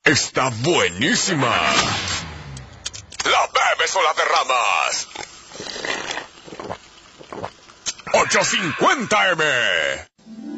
está buenísima. ¿La bebes o la derramas? 850M.